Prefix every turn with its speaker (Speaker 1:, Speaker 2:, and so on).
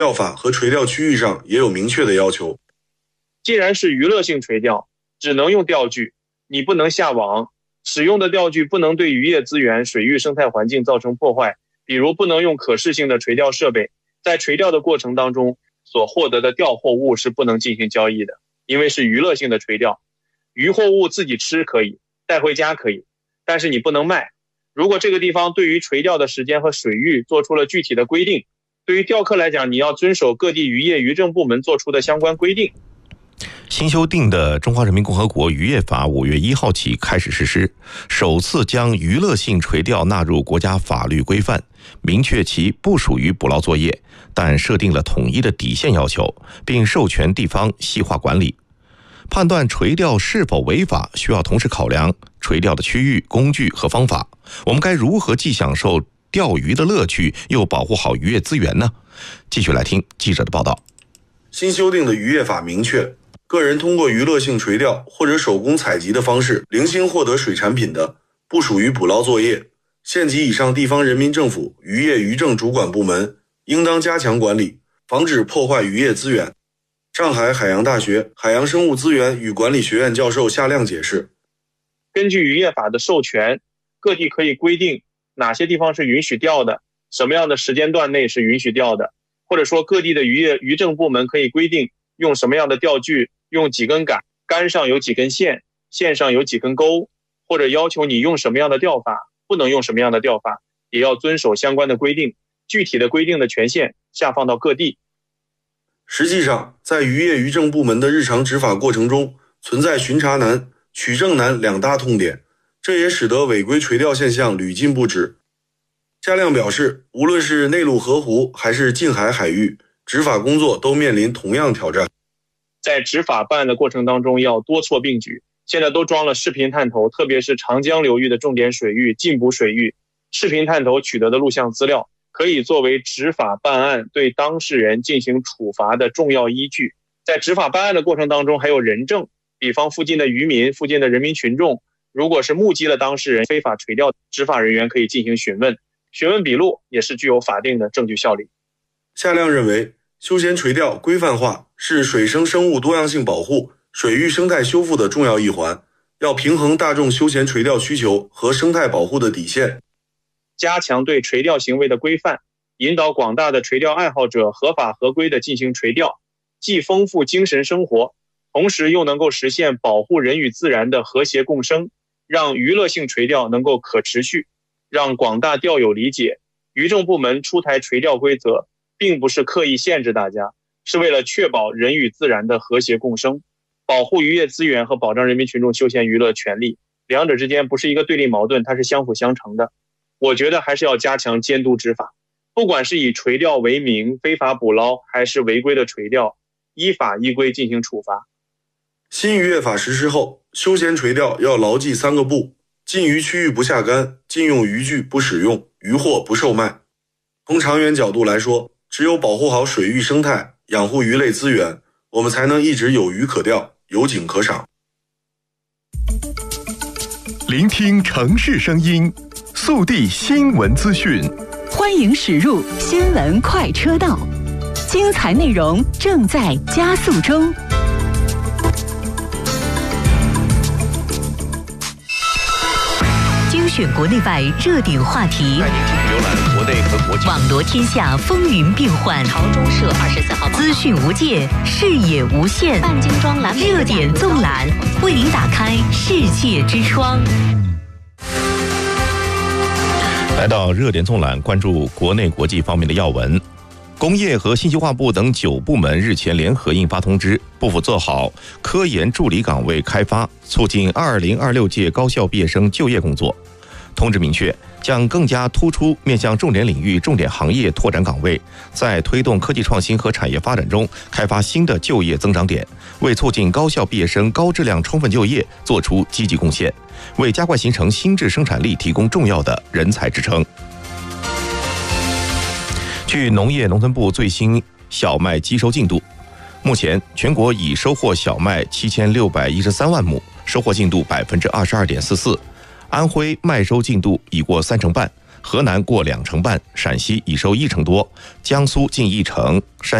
Speaker 1: 钓法和垂钓区域上也有明确的要求。
Speaker 2: 既然是娱乐性垂钓，只能用钓具，你不能下网，使用的钓具不能对渔业资源、水域生态环境造成破坏，比如不能用可视性的垂钓设备，在垂钓的过程当中所获得的钓获物是不能进行交易的，因为是娱乐性的垂钓。渔获物自己吃可以，带回家可以，但是你不能卖。如果这个地方对于垂钓的时间和水域做出了具体的规定，对于钓客来讲，你要遵守各地渔业渔政部门做出的相关规定。
Speaker 3: 新修订的《中华人民共和国渔业法》5月1号起开始实施，首次将娱乐性垂钓纳入国家法律规范，明确其不属于捕捞作业，但设定了统一的底线要求，并授权地方细化管理。判断垂钓是否违法，需要同时考量垂钓的区域、工具和方法。我们该如何既享受钓鱼的乐趣，又保护好渔业资源呢？继续来听记者的报道。
Speaker 1: 新修订的渔业法明确，个人通过娱乐性垂钓或者手工采集的方式零星获得水产品的，不属于捕捞作业。县级以上地方人民政府渔业渔政主管部门应当加强管理，防止破坏渔业资源。上海海洋大学海洋生物资源与管理学院教授夏亮解释，
Speaker 2: 根据渔业法的授权，各地可以规定哪些地方是允许钓的，什么样的时间段内是允许钓的，或者说各地的渔业渔政部门可以规定用什么样的钓具，用几根杆，杆上有几根线，线上有几根钩，或者要求你用什么样的钓法，不能用什么样的钓法，也要遵守相关的规定。具体的规定的权限下放到各地。
Speaker 1: 实际上，在渔业渔政部门的日常执法过程中，存在巡查难、取证难两大痛点，这也使得违规垂钓现象屡禁不止。夏亮表示，无论是内陆河湖还是近海海域，执法工作都面临同样挑战。
Speaker 2: 在执法办案的过程当中，要多措并举。现在都装了视频探头，特别是长江流域的重点水域、禁捕水域，视频探头取得的录像资料可以作为执法办案对当事人进行处罚的重要依据。在执法办案的过程当中还有人证，比方附近的渔民、附近的人民群众，如果是目击了当事人非法垂钓，执法人员可以进行询问，询问笔录也是具有法定的证据效力。
Speaker 1: 夏亮认为，休闲垂钓规范化是水生生物多样性保护、水域生态修复的重要一环，要平衡大众休闲垂钓需求和生态保护的底线，
Speaker 2: 加强对垂钓行为的规范，引导广大的垂钓爱好者合法合规地进行垂钓，既丰富精神生活，同时又能够实现保护人与自然的和谐共生，让娱乐性垂钓能够可持续，让广大钓友理解，渔政部门出台垂钓规则并不是刻意限制大家，是为了确保人与自然的和谐共生，保护渔业资源和保障人民群众休闲娱乐权利，两者之间不是一个对立矛盾，它是相辅相成的。我觉得还是要加强监督执法，不管是以垂钓为名非法捕捞，还是违规的垂钓，依法依规进行处罚。
Speaker 1: 新渔业法实施后，休闲垂钓要牢记3个不：禁渔区域不下竿，禁用渔具不使用，渔获不售卖。从长远角度来说，只有保护好水域生态，养护鱼类资源，我们才能一直有鱼可钓，有景可赏。
Speaker 4: 聆听城市声音，速递新闻资讯，
Speaker 5: 欢迎驶入新闻快车道，精彩内容正在加速中。精选国内外热点话题，
Speaker 3: 带您继续浏览国内和国际，
Speaker 5: 网罗天下风云变幻。
Speaker 6: 朝中社24号
Speaker 5: 资讯无界，视野无限。
Speaker 6: 半精装蓝
Speaker 5: 热点纵览，为您打开世界之窗。
Speaker 3: 来到热点纵览，关注国内国际方面的要闻。工业和信息化部等9部门日前联合印发通知，部署做好科研助理岗位开发，促进2026届高校毕业生就业工作。通知明确，将更加突出面向重点领域、重点行业拓展岗位，在推动科技创新和产业发展中开发新的就业增长点，为促进高校毕业生高质量充分就业做出积极贡献，为加快形成新质生产力提供重要的人才支撑。据农业农村部最新小麦机收进度，目前全国已收获小麦7613万亩，收获进度22.44%。安徽麦收进度已过3成半， 河南过2成半，陕西已收1成多，江苏近1成，山